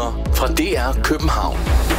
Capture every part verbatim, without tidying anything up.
nyheder fra D R København.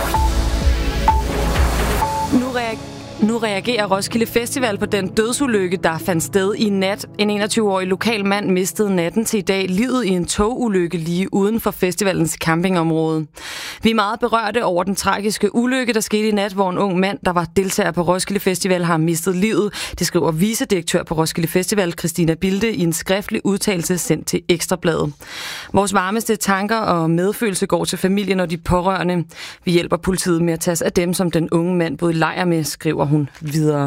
Nu reagerer Nu reagerer Roskilde Festival på den dødsulykke, der fandt sted i nat. En enogtyve-årig lokal mand mistede natten til i dag livet i en togulykke lige uden for festivalens campingområde. Vi er meget berørte over den tragiske ulykke, der skete i nat, hvor en ung mand, der var deltager på Roskilde Festival, har mistet livet. Det skriver vicedirektør på Roskilde Festival, Christina Bilde, i en skriftlig udtalelse sendt til Ekstrabladet. Vores varmeste tanker og medfølelse går til familien og de pårørende. Vi hjælper politiet med at tage sig af dem, som den unge mand boede i lejr med, skriver hun videre.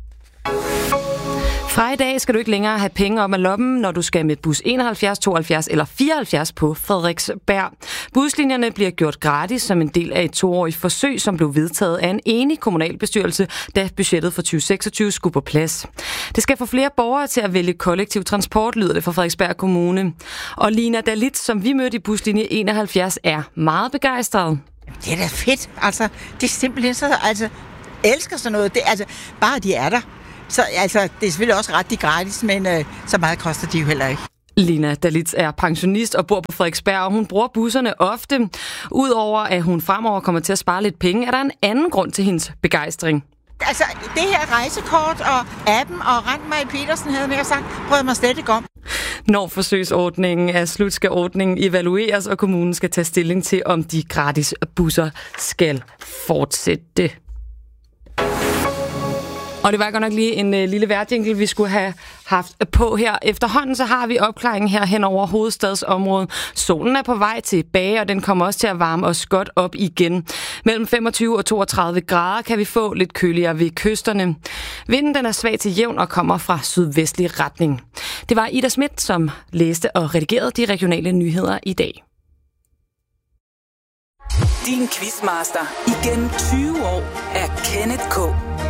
Fra i dag skal du ikke længere have penge op ad lommen, når du skal med bus enoghalvfjerds, tooghalvfjerds eller fireoghalvfjerds på Frederiksberg. Buslinjerne bliver gjort gratis som en del af et toårigt forsøg, som blev vedtaget af en enig kommunalbestyrelse, da budgettet for tyve seksogtyve skulle på plads. Det skal få flere borgere til at vælge kollektiv transport, lyder det fra Frederiksberg Kommune. Og Lina Dalit, som vi mødte i buslinje enoghalvfjerds, er meget begejstret. Det er da fedt. Altså, det er simpelthen så... Altså elsker sådan noget. Det, altså, bare de er der. Så altså, det er selvfølgelig også ret gratis, men øh, så meget koster de jo heller ikke. Lina Dalit er pensionist og bor på Frederiksberg, og hun bruger busserne ofte. Udover at hun fremover kommer til at spare lidt penge, er der en anden grund til hendes begejstring. Altså, det her rejsekort og appen og Rent mig i Petersen, havde jeg sagt, prøvede mig slet ikke om. Når forsøgsordningen er slut, skal ordningen evalueres, og kommunen skal tage stilling til, om de gratis busser skal fortsætte. Og det var godt nok lige en uh, lille vejrjingle, vi skulle have haft på her. Efterhånden så har vi opklaringen her hen over hovedstadsområdet. Solen er på vej tilbage, og den kommer også til at varme os godt op igen. Mellem femogtyve og toogtredive grader kan vi få lidt køligere ved kysterne. Vinden den er svag til jævn og kommer fra sydvestlig retning. Det var Ida Schmidt, som læste og redigerede de regionale nyheder i dag. Din quizmaster igennem tyve år er Kenneth K.